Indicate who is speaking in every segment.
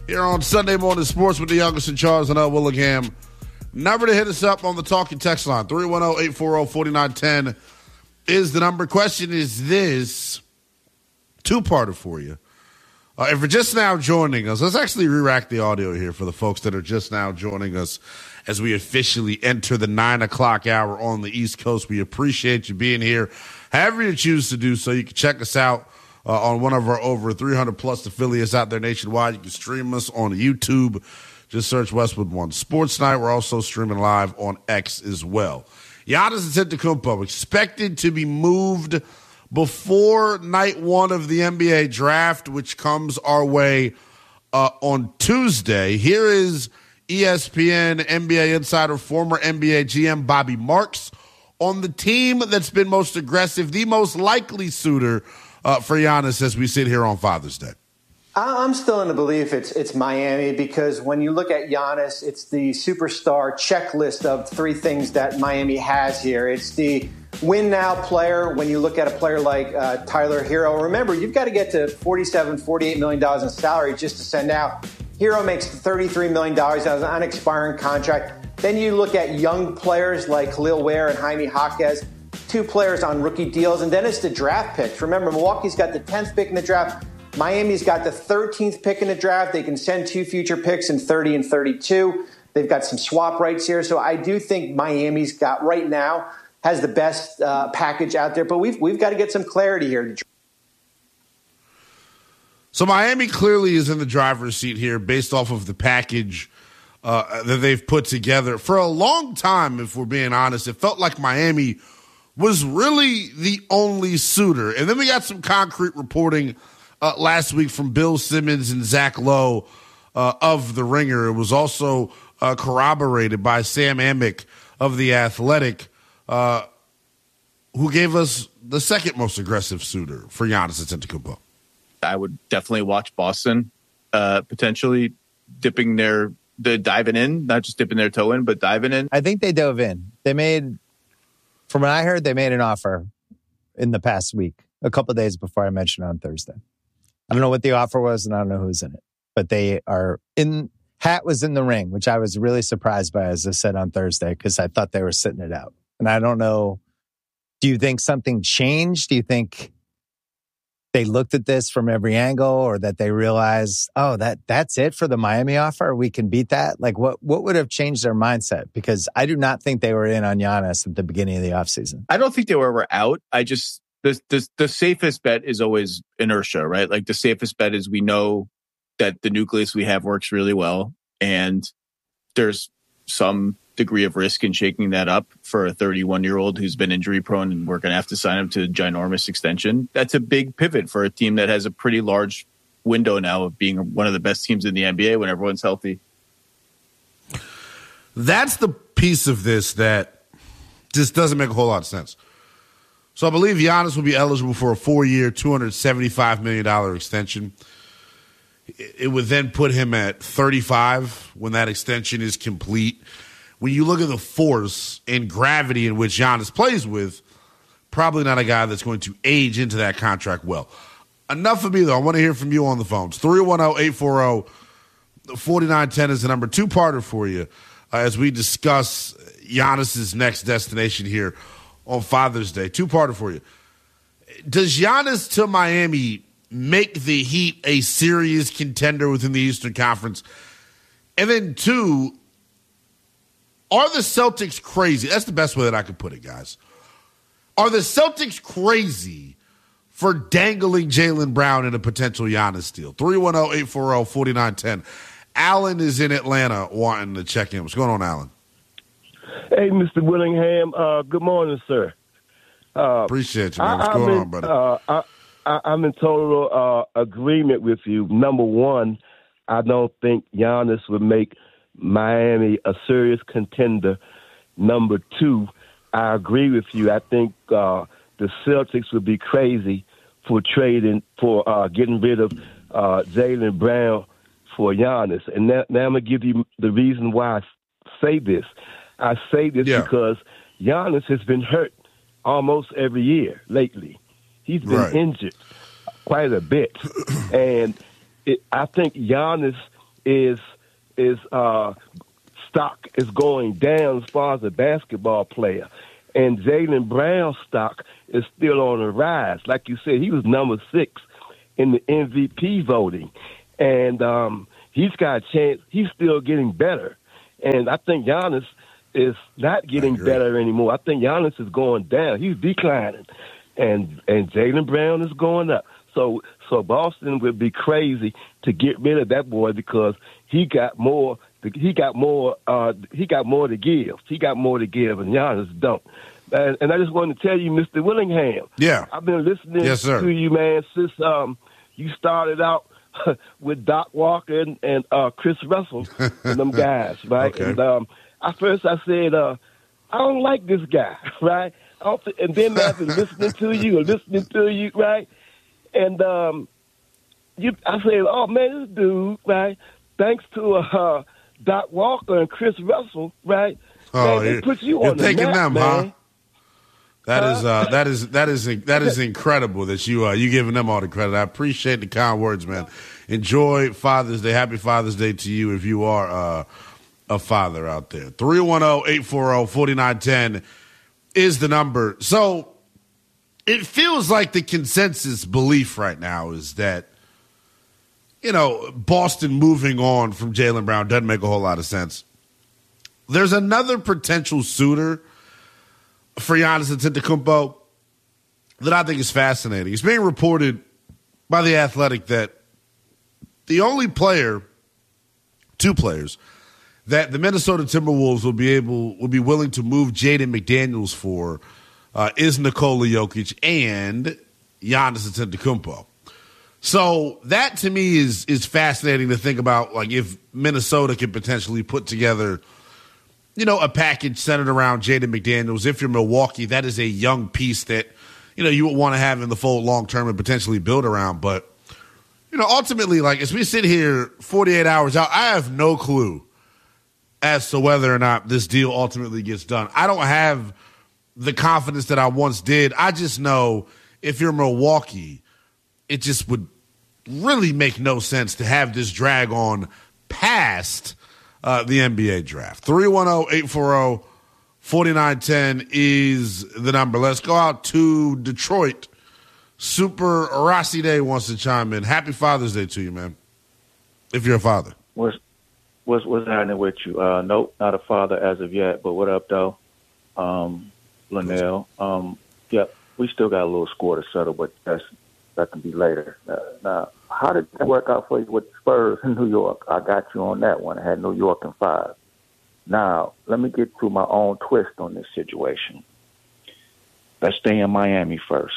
Speaker 1: Here on Sunday Morning Sports with the youngest in Charles and Willingham. Number to hit us up on the talking text line, 310-840-4910 is the number. Question is this, two-parter for you. If you're just now joining us, let's actually re-rack the audio here for the folks that are just now joining us as we officially enter the 9 o'clock hour on the East Coast. We appreciate you being here. However you choose to do so, you can check us out on one of our over 300-plus affiliates out there nationwide. You can stream us on YouTube. Just search Westwood One Sports Night. We're also streaming live on X as well. Giannis Antetokounmpo expected to be moved before night one of the NBA draft, which comes our way on Tuesday. Here is ESPN NBA insider, former NBA GM Bobby Marks on the team that's been most aggressive, the most likely suitor for Giannis as we sit here on Father's Day.
Speaker 2: I'm still in the belief it's Miami, because when you look at Giannis, it's the superstar checklist of three things that Miami has here. It's the win now player. When you look at a player like Tyler Hero, remember, you've got to get to $48 million in salary just to send out. Hero makes $33 million as an unexpiring contract. Then you look at young players like Khalil Ware and Jaime Jaquez, two players on rookie deals. And then it's the draft picks. Remember, Milwaukee's got the 10th pick in the draft. Miami's got the 13th pick in the draft. They can send two future picks in 30 and 32. They've got some swap rights here. So I do think Miami's got right now has the best package out there. But we've got to get some clarity here.
Speaker 1: So Miami clearly is in the driver's seat here based off of the package that they've put together. For a long time, if we're being honest, it felt like Miami was really the only suitor. And then we got some concrete reporting last week from Bill Simmons and Zach Lowe of The Ringer. It was also corroborated by Sam Amick of The Athletic, who gave us the second most aggressive suitor for Giannis Antetokounmpo.
Speaker 3: I would definitely watch Boston potentially diving in, not just dipping their toe in, but diving in.
Speaker 4: I think they dove in. From what I heard, they made an offer in the past week, a couple of days before I mentioned it on Thursday. I don't know what the offer was, and I don't know who's in it. But they are in. Hat was in the ring, which I was really surprised by, as I said on Thursday, because I thought they were sitting it out. And I don't know. Do you think something changed? Do you think they looked at this from every angle, or that they realized, oh, that's it for the Miami offer? We can beat that? Like, what would have changed their mindset? Because I do not think they were in on Giannis at the beginning of the offseason.
Speaker 3: I don't think they were out. The safest bet is always inertia, right? Like, the safest bet is we know that the nucleus we have works really well, and there's some degree of risk in shaking that up for a 31-year-old who's been injury prone, and we're going to have to sign him to a ginormous extension. That's a big pivot for a team that has a pretty large window now of being one of the best teams in the NBA when everyone's healthy.
Speaker 1: That's the piece of this that just doesn't make a whole lot of sense. So I believe Giannis will be eligible for a 4-year, $275 million extension. It would then put him at 35 when that extension is complete. When you look at the force and gravity in which Giannis plays with, probably not a guy that's going to age into that contract well. Enough of me, though. I want to hear from you on the phones. 310-840-4910 is the number. Two-parter for you as we discuss Giannis's next destination here on Father's Day. Two-parter for you. Does Giannis to Miami make the Heat a serious contender within the Eastern Conference? And then two, are the Celtics crazy? That's the best way that I could put it, guys. Are the Celtics crazy for dangling Jaylen Brown in a potential Giannis deal? 310-840-4910. Alan is in Atlanta wanting to check in. What's going on, Alan?
Speaker 5: Hey, Mr. Willingham. Good morning, sir.
Speaker 1: Appreciate you, man. What's going on, buddy?
Speaker 5: I'm in total agreement with you. Number one, I don't think Giannis would make Miami a serious contender. Number two, I agree with you. I think the Celtics would be crazy for getting rid of Jaylen Brown for Giannis. And now I'm going to give you the reason why I say this. I say this because Giannis has been hurt almost every year lately. He's been injured quite a bit. And I think Giannis is stock is going down as far as a basketball player. And Jaylen Brown's stock is still on the rise. Like you said, he was number 6 in the MVP voting. And he's got a chance. He's still getting better. And I think Giannis is not getting better anymore. I think Giannis is going down. He's declining. And Jaylen Brown is going up. So Boston would be crazy to get rid of that boy because he got more to give. He got more to give, and Giannis don't. And I just wanted to tell you, Mr. Willingham.
Speaker 1: Yeah.
Speaker 5: I've been listening to you, man, since you started out with Doc Walker and Chris Russell and them guys, right?
Speaker 1: Okay.
Speaker 5: And at first I said, I don't like this guy, right? And then after listening to you, right? And I said, oh, man, this dude, right, thanks to Doc Walker and Chris Russell, right, man, they put you on the map, them, man. Huh?
Speaker 1: That is incredible that you giving them all the credit. I appreciate the kind words, man. Enjoy Father's Day. Happy Father's Day to you if you are a father out there. 310-840-4910 is the number. So it feels like the consensus belief right now is that, Boston moving on from Jaylen Brown doesn't make a whole lot of sense. There's another potential suitor for Giannis Antetokounmpo that I think is fascinating. It's being reported by The Athletic that the only two players that the Minnesota Timberwolves will be willing to move Jaden McDaniels for is Nikola Jokic and Giannis Antetokounmpo. So that to me is fascinating to think about, like if Minnesota could potentially put together a package centered around Jaden McDaniels. If you're Milwaukee, that is a young piece that, you would want to have in the fold long term and potentially build around. But, ultimately, like as we sit here 48 hours out, I have no clue as to whether or not this deal ultimately gets done. I don't have the confidence that I once did. I just know if you're Milwaukee, it just would really make no sense to have this drag on past the NBA draft. 310-840-4910 is the number. Let's go out to Detroit. Super Rossi Day wants to chime in. Happy Father's Day to you, man. If you're a father.
Speaker 6: What's happening with you? Nope, not a father as of yet, but what up, though? Linnell. Yep, we still got a little score to settle, but that can be later. Now, how did that work out for you with Spurs in New York? I got you on that one. I had New York in 5. Now, let me get to my own twist on this situation. Let's stay in Miami first.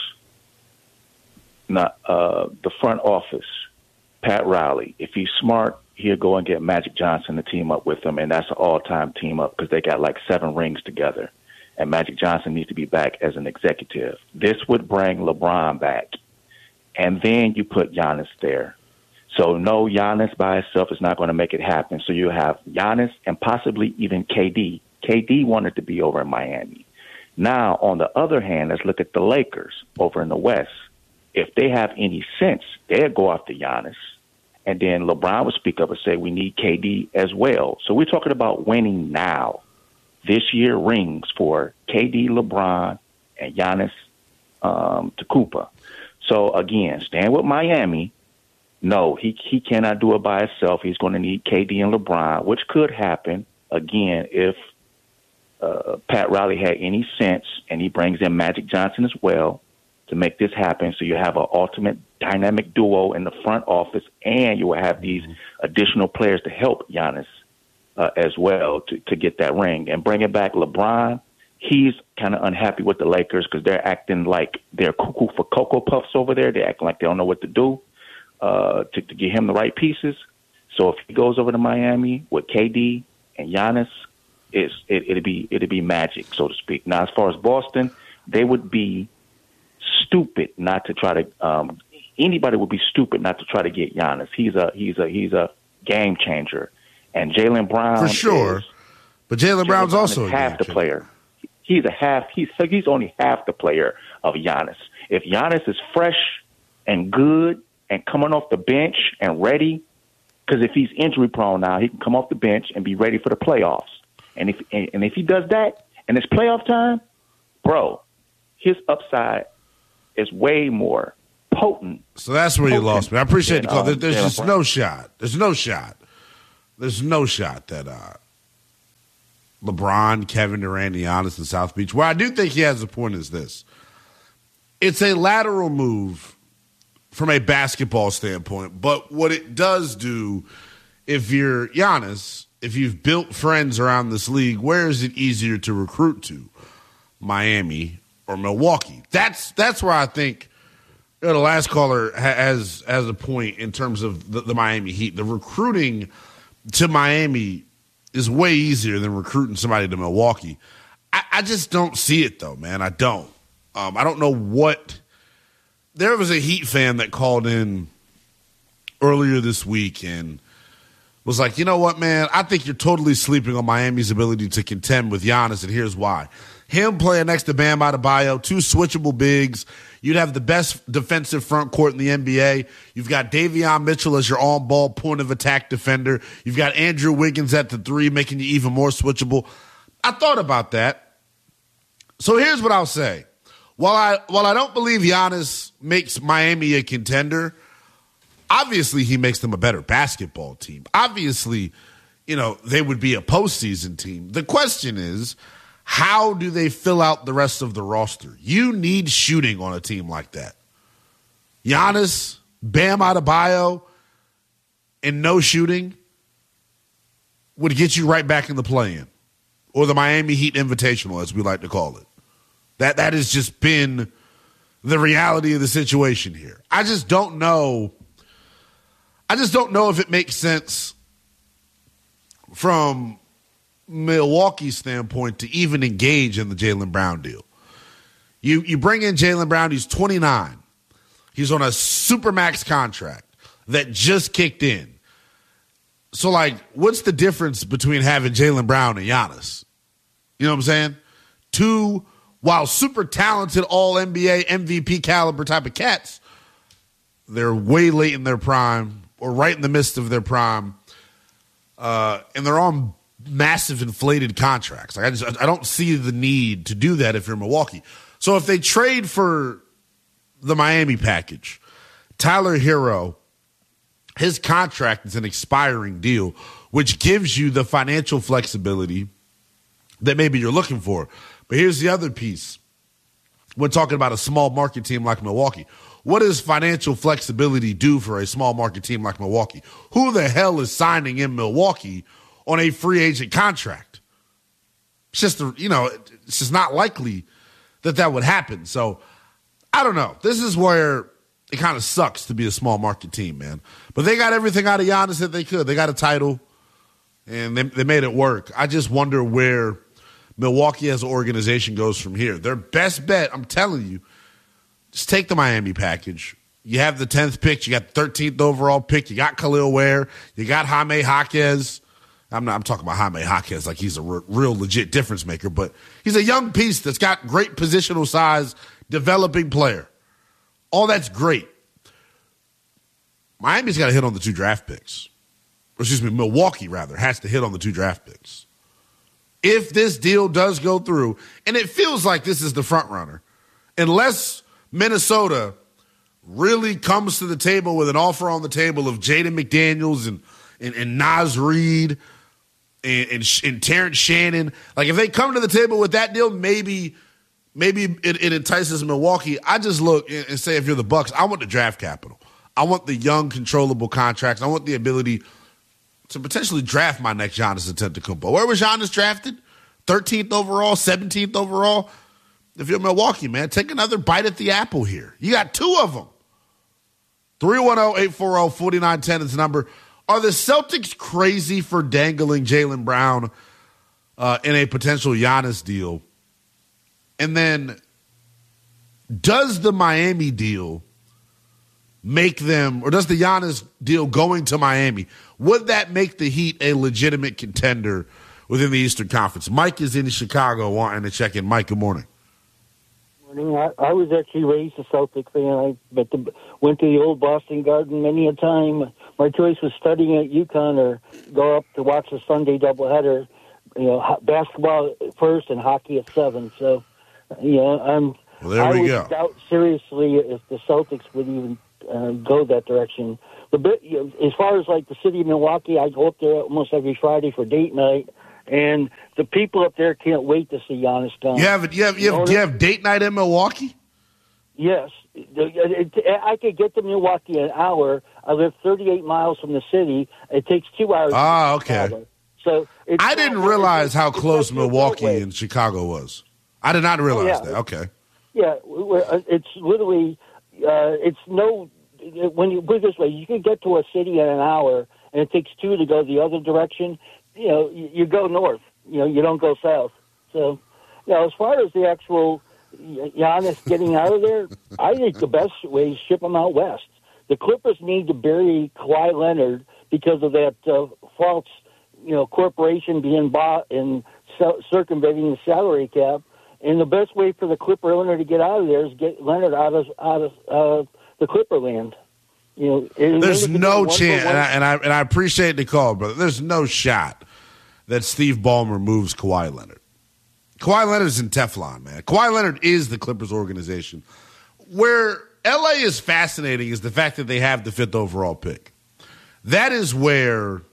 Speaker 6: Now, the front office, Pat Riley, if he's smart, he'll go and get Magic Johnson to team up with him, and that's an all-time team up because they got like 7 rings together. And Magic Johnson needs to be back as an executive. This would bring LeBron back. And then you put Giannis there. So no, Giannis by himself is not going to make it happen. So you have Giannis and possibly even KD. KD wanted to be over in Miami. Now, on the other hand, let's look at the Lakers over in the West. If they have any sense, they'll go after Giannis. And then LeBron would speak up and say, we need KD as well. So we're talking about winning now. This year rings for KD, LeBron, and Giannis Antetokounmpo. So, again, staying with Miami, no, he cannot do it by himself. He's going to need KD and LeBron, which could happen, again, if Pat Riley had any sense and he brings in Magic Johnson as well to make this happen. So you have an ultimate dynamic duo in the front office, and you will have these additional players to help Giannis as well to get that ring. And bringing back LeBron, he's kind of unhappy with the Lakers because they're acting like they're cuckoo for Cocoa Puffs over there. They're acting like they don't know what to do to get him the right pieces. So if he goes over to Miami with KD and Giannis, it'd be magic, so to speak. Now, as far as Boston, they would be stupid not to try to. Anybody would be stupid not to try to get Giannis. He's a game changer, and Jaylen Brown
Speaker 1: for sure. But Jaylen Brown's also
Speaker 6: half the player. He's only half the player of Giannis. If Giannis is fresh and good and coming off the bench and ready, Because if he's injury prone now, he can come off the bench and be ready for the playoffs. And if he does that and it's playoff time, bro, his upside is way more potent.
Speaker 1: So that's where you lost me. I appreciate the call. There's just no shot. There's no shot. There's no shot that LeBron, Kevin Durant, Giannis, and South Beach. Where I do think he has a point is this. It's a lateral move from a basketball standpoint, but what it does do, if you're Giannis, if you've built friends around this league, where is it easier to recruit to? Miami or Milwaukee? That's where I think the last caller has a point in terms of the Miami Heat. The recruiting to Miami is way easier than recruiting somebody to Milwaukee. I just don't see it, though, man. I don't. I don't know what – there was a Heat fan that called in earlier this week and was like, you know what, man, I think you're totally sleeping on Miami's ability to contend with Giannis, and here's why. Him playing next to Bam Adebayo, two switchable bigs. You'd have the best defensive front court in the NBA. You've got Davion Mitchell as your on-ball point of attack defender. You've got Andrew Wiggins at the three, making you even more switchable. I thought about that. So here's what I'll say. While I don't believe Giannis makes Miami a contender, obviously he makes them a better basketball team. Obviously, they would be a postseason team. The question is, how do they fill out the rest of the roster? You need shooting on a team like that. Giannis, Bam Adebayo, and no shooting would get you right back in the play-in, or the Miami Heat Invitational, as we like to call it. That has just been the reality of the situation here. I just don't know if it makes sense from Milwaukee's standpoint to even engage in the Jaylen Brown deal. You bring in Jaylen Brown, he's 29. He's on a supermax contract that just kicked in. So, what's the difference between having Jaylen Brown and Giannis? You know what I'm saying? Two, while super talented all-NBA, MVP caliber type of cats, they're way late in their prime or right in the midst of their prime, and they're on massive inflated contracts. I don't see the need to do that if you're Milwaukee. So if they trade for the Miami package, Tyler Hero, his contract is an expiring deal, which gives you the financial flexibility that maybe you're looking for. But here's the other piece. We're talking about a small market team like Milwaukee. What does financial flexibility do for a small market team like Milwaukee? Who the hell is signing in Milwaukee on a free agent contract? It's just, it's just not likely that would happen. So I don't know. This is where it kind of sucks to be a small market team, man. But they got everything out of Giannis that they could. They got a title, and they made it work. I just wonder where Milwaukee as an organization goes from here. Their best bet, I'm telling you, just take the Miami package. You have the 10th pick. You got the 13th overall pick. You got Khalil Ware. You got Jaime Jaquez. I'm talking about Jaime Jaquez like he's a real legit difference maker, but he's a young piece that's got great positional size, developing player. All that's great. Miami's got to hit on the 2 draft picks. Or excuse me, Milwaukee, rather, has to hit on the 2 draft picks. If this deal does go through, and it feels like this is the front runner, unless Minnesota really comes to the table with an offer on the table of Jaden McDaniels and Naz Reid and Terrence Shannon. If they come to the table with that deal, maybe it entices Milwaukee. I just look and say, if you're the Bucks, I want the draft capital. I want the young, controllable contracts. I want the ability to potentially draft my next Giannis Antetokounmpo. Where was Giannis drafted? 13th overall, 17th overall? If you're Milwaukee, man, take another bite at the apple here. You got 2 of them. 310-840-4910 is the number. Are the Celtics crazy for dangling Jaylen Brown in a potential Giannis deal? And then does the Miami deal make them, or does the Giannis deal going to Miami, would that make the Heat a legitimate contender within the Eastern Conference? Mike is in Chicago wanting to check in. Mike, good morning.
Speaker 7: Morning. I was actually raised a Celtic fan. Went to the old Boston Garden many a time. My choice was studying at UConn or go up to watch the Sunday doubleheader. Basketball first and hockey at 7. So,
Speaker 1: Well, there
Speaker 7: I
Speaker 1: we
Speaker 7: would
Speaker 1: go.
Speaker 7: doubt seriously if the Celtics would even go that direction. As far as like the city of Milwaukee, I go up there almost every Friday for date night, and the people up there can't wait to see Giannis gone.
Speaker 1: You have date night in Milwaukee?
Speaker 7: Yes, I could get to Milwaukee in an hour. I live 38 miles from the city. It takes 2 hours.
Speaker 1: Ah, okay.
Speaker 7: So
Speaker 1: I didn't realize how close Milwaukee and Chicago was. I did not realize that. Okay.
Speaker 7: Yeah, it's literally, it's no, when you put it this way, you can get to a city in an hour, and it takes 2 to go the other direction. You go north. You don't go south. So, as far as the actual Giannis getting out of there, I think the best way is ship him out west. The Clippers need to bury Kawhi Leonard because of that false, corporation being bought and circumventing the salary cap. And the best way for the Clipper owner to get out of there is get Leonard out of the Clipper land.
Speaker 1: There's no chance, and I appreciate the call, brother. There's no shot that Steve Ballmer moves Kawhi Leonard. Kawhi Leonard's in Teflon, man. Kawhi Leonard is the Clippers organization. Where LA is fascinating is the fact that they have the 5th overall pick. That is where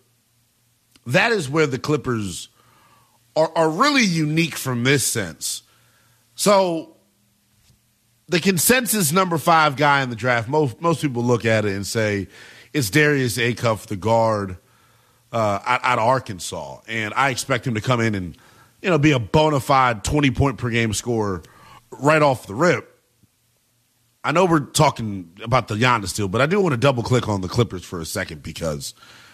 Speaker 1: the Clippers are really unique from this sense. So the consensus number 5 guy in the draft, most people look at it and say it's Darius Acuff, the guard out of Arkansas. And I expect him to come in and be a bona fide 20-point per game scorer right off the rip. I know we're talking about the Giannis deal, but I do want to double click on the Clippers for a second, because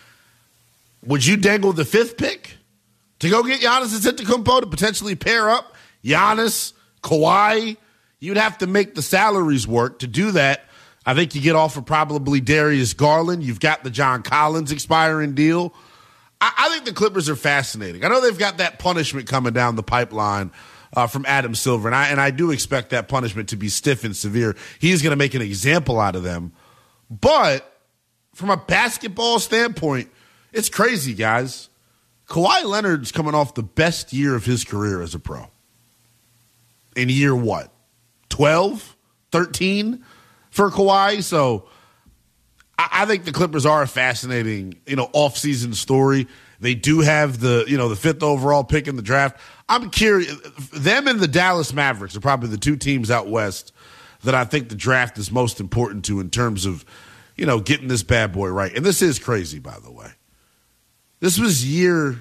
Speaker 1: would you dangle the 5th pick to go get Giannis Antetokounmpo to potentially pair up Giannis, Kawhi? You'd have to make the salaries work to do that. I think you get off of probably Darius Garland. You've got the John Collins expiring deal. I think the Clippers are fascinating. I know they've got that punishment coming down the pipeline from Adam Silver, and I do expect that punishment to be stiff and severe. He's going to make an example out of them. But from a basketball standpoint, it's crazy, guys. Kawhi Leonard's coming off the best year of his career as a pro. In year what? 12? 13 for Kawhi? So I think the Clippers are a fascinating, off-season story. They do have the 5th overall pick in the draft. I'm curious. Them and the Dallas Mavericks are probably the 2 teams out west that I think the draft is most important to in terms of, getting this bad boy right. And this is crazy, by the way. This was year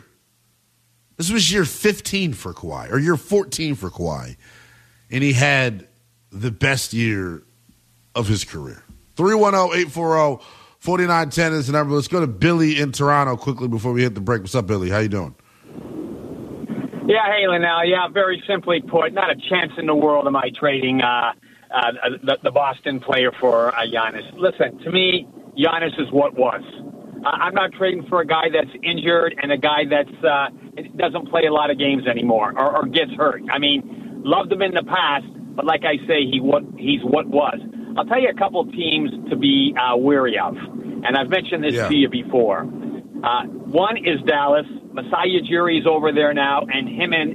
Speaker 1: 15 for Kawhi, or year 14 for Kawhi, and he had the best year of his career. 310-840-4910 is the number. Let's go to Billy in Toronto quickly before we hit the break. What's up, Billy? How you doing?
Speaker 8: Yeah, hey, Linnell. Yeah, very simply put, not a chance in the world am I trading the Boston player for Giannis. Listen, to me, Giannis is what was. I'm not trading for a guy that's injured and a guy that's doesn't play a lot of games anymore or gets hurt. I mean, loved him in the past, but like I say, he's what was. I'll tell you a couple teams to be wary of, and I've mentioned this to you before. One is Dallas. Masai Ujiri's over there now, and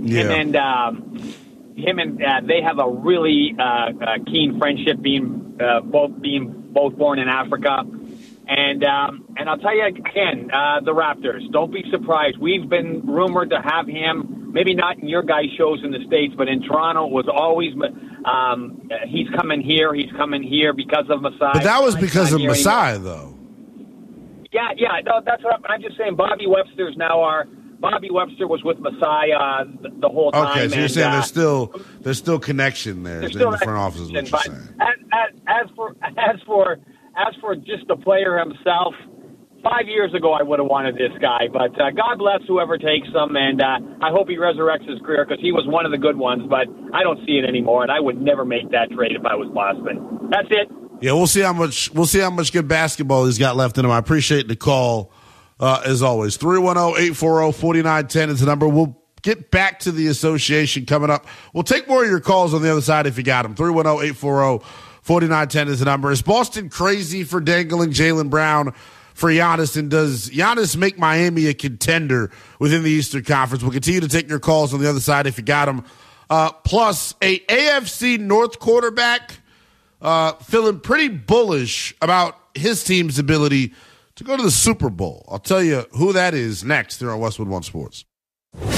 Speaker 8: they have a really keen friendship, being both born in Africa. And I'll tell you again, the Raptors. Don't be surprised. We've been rumored to have him, maybe not in your guys' shows in the States, but in Toronto it was always he's coming here because of Masai.
Speaker 1: But that was because of Masai, though.
Speaker 8: Yeah. No, that's what I'm just saying. Bobby Webster was with Masai the whole time.
Speaker 1: Okay, so you're saying there's still connection there in the front office. Is what you're saying.
Speaker 8: As for just the player himself, 5 years ago I would have wanted this guy, but God bless whoever takes him, and I hope he resurrects his career because he was one of the good ones, but I don't see it anymore, and I would never make that trade if I was Boston. That's it.
Speaker 1: Yeah, we'll see how much good basketball he's got left in him. I appreciate the call, as always. 310-840-4910 is the number. We'll get back to the association coming up. We'll take more of your calls on the other side if you got them. 310-840-4910 is the number. Is Boston crazy for dangling Jaylen Brown for Giannis, and does Giannis make Miami a contender within the Eastern Conference? We'll continue to take your calls on the other side if you got them. Plus, a AFC North quarterback feeling pretty bullish about his team's ability to go to the Super Bowl. I'll tell you who that is next here on Westwood One Sports.